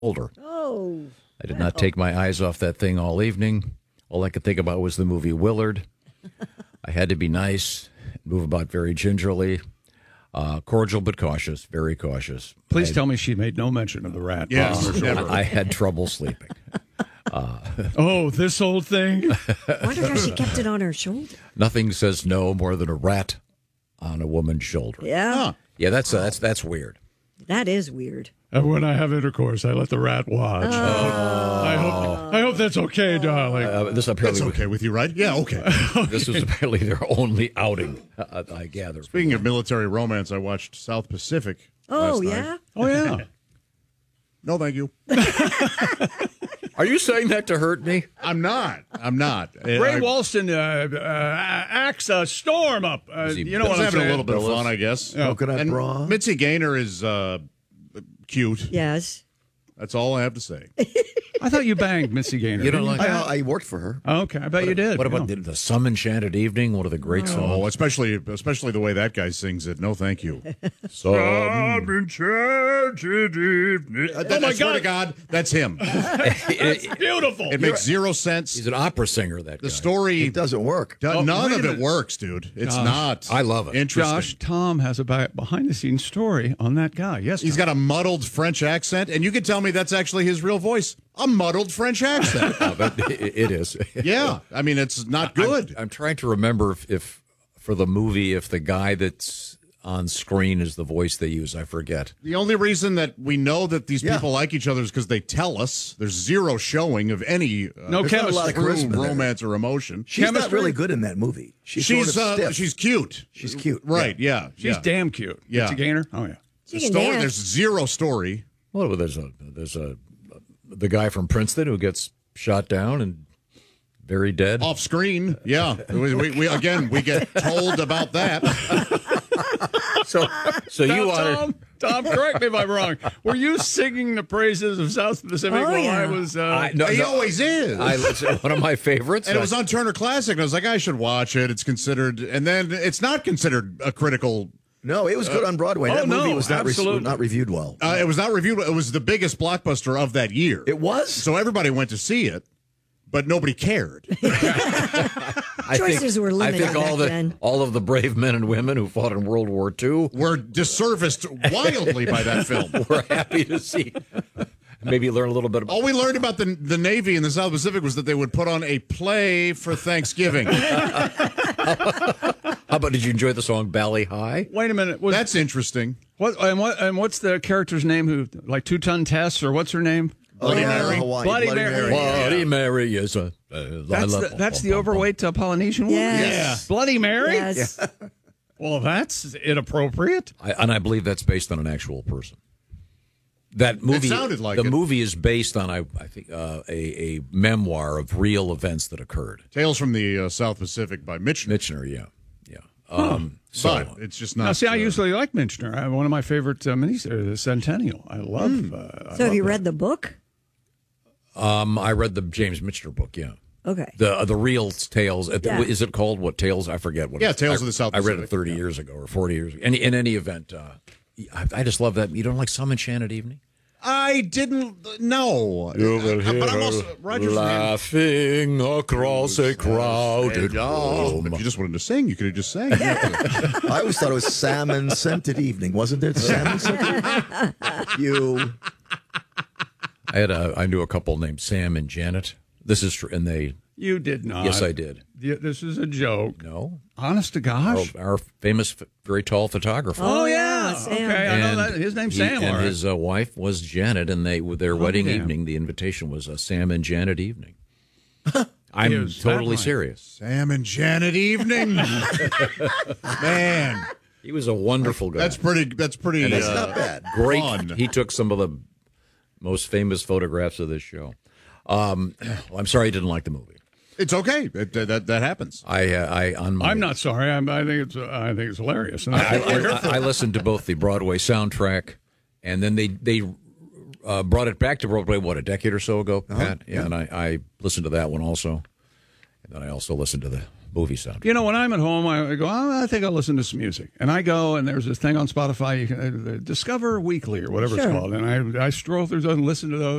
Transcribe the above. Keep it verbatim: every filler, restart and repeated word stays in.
shoulder. Oh. I did not take my eyes off that thing all evening. All I could think about was the movie Willard. I had to be nice, move about very gingerly, uh, cordial but cautious, very cautious. Please I, tell me she made no mention of the rat. Yes, on her shoulder. never. I had trouble sleeping. Uh, oh, this old thing? I wonder how she kept it on her shoulder. Nothing says no more than a rat on a woman's shoulder. Yeah. Huh. Yeah, that's uh, that's that's weird. That is weird. And when I have intercourse, I let the rat watch. Oh. I hope I hope that's okay, darling. Uh, this apparently That's okay with you, right? Yeah, okay. This was apparently their only outing. Uh, I gather. Speaking of military romance, I watched South Pacific. Oh, last yeah? night. Oh, yeah. No, thank you. Are you saying that to hurt me? I'm not. I'm not. Ray I, Walston uh, uh, acts a storm up. Uh, Is he- you know I what was I'm having saying? a little bit of fun, I guess. Yeah. Coconut And bra. Mitzi Gaynor is uh, cute. Yes. That's all I have to say. I thought you banged Missy Gaynor. You don't didn't like you? I, I worked for her. Oh, okay, I bet you did. What about Yeah. the, the Some Enchanted Evening? One of the great Oh, songs. especially especially the way that guy sings it. No, thank you. Some enchanted evening? Uh, Oh, my I swear to God. God, that's him. That's beautiful. It makes zero sense. He's an opera singer, that The guy. story, It doesn't work. do- Oh, none wait of a it minute. works, dude. It's Gosh. not. I love it. Interesting. Josh, Tom has a behind the scenes story on that guy. Yes, He's Tom. got a muddled French accent, and you can tell me that's actually his real voice. A muddled French accent. Uh, but it, it is. Yeah, I mean it's not good. I'm, I'm trying to remember if, if, for the movie, if the guy that's on screen is the voice they use. I forget. The only reason that we know that these Yeah. people like each other is because they tell us. There's zero showing of any uh, No There's not a lot of true charisma there. romance or emotion. She's not Chemistry? really good in that movie. She's, She's sort of uh, stiff. she's cute. She's cute. Right? Yeah. She's yeah. damn cute. Yeah. Missy Gaynor? Oh, yeah. She The can story, dance. there's zero story. Well, there's a there's a the guy from Princeton who gets shot down and very dead. Off screen, yeah. We, we, we again we get told about that. So so Now, you want Tom, Tom, correct me if I'm wrong. Were you singing the praises of South Pacific Oh, while yeah. I was... Uh, I, no, He no, always is. I, it's one of my favorites. and it was on Turner Classic, and I was like, I should watch it. It's considered, and then it's not considered a critical. No, it was good on Broadway. oh, that movie no, was not, re- absolutely. not reviewed well. Uh, it was not reviewed. It was the biggest blockbuster of that year. It was? So everybody went to see it, but nobody cared. I Choices think, were limited I think all back the then. all of the brave men and women who fought in World War Two We're disserviced wildly by that film. were happy to see. Maybe learn a little bit about. All we learned about the the Navy in the South Pacific was that they would put on a play for Thanksgiving. How about did you enjoy the song Bally High? Wait a minute. Was, That's interesting. what, and, what, and what's the character's name who... Like Two-Ton Tess, or what's her name? Bloody oh, yeah, Mary. Hawaii. Bloody Bloody, Mary. Mary. Bloody Mary is a. Uh, I That's love- the, that's the overweight uh, Polynesian woman? Yes. Bloody Mary? Yes. Well, that's inappropriate. I, and I believe that's based on an actual person. That movie sounded like the it. movie is based on I, I think uh, a a memoir of real events that occurred. Tales from the uh, South Pacific by Mitch. Mitchner, yeah, yeah. Um, But so it's just not. Now, see, I uh, usually like Minchner. I, one of my favorite uh, miniseries, The Centennial. I love. Hmm. Uh, I So have love you that. read the book? um, I read the James Mitchner book. Yeah, Okay. the uh, the real tales. uh, Yeah. Is it called what tales? I forget what. Yeah, it's- Tales I- of the South I read Pacific, it thirty yeah. years ago or forty years ago. Any in any event, uh, I, I just love that. You don't like Some Enchanted Evening? I didn't know. Uh, but I'm also Roger's name. laughing across a crowded Oh, room. if you just wanted to sing, you could have just sang. I always thought it was Salmon Scented Evening, wasn't it? Salmon Scented Evening? You. I had a I knew a couple named Sam and Janet. This is true, and they You did not. yes I did. Yeah, this is a joke. No, Honest to our, gosh. our famous, f- very tall photographer. Oh, yeah. yeah, Sam. Okay, I know And that. His name's he- Sam. all and right. his uh, wife was Janet, and they with their wedding yeah. evening. The invitation was a Sam and Janet evening. I'm Is that totally right? serious. Sam and Janet Evening. Man, He was a wonderful guy. that's pretty. That's pretty. That's uh, not bad. great. fun. He took some of the most famous photographs of this show. Um, well, I'm sorry, I didn't like the movie. It's okay. It, that that happens. I uh, I on my I'm not sorry. I'm, I think it's. Uh, I think it's hilarious. And I, that's what we're here I, for. I listened to both the Broadway soundtrack, and then they they uh, brought it back to Broadway. What, a decade or so ago, Pat? yeah, and I, I listened to that one also. And then I also listen to the movie sound. You know, when I'm at home, I go, oh, I think I'll listen to some music. And I go, and there's this thing on Spotify, you can uh, Discover Weekly or whatever Sure. it's called. And I, I stroll through those and listen to those.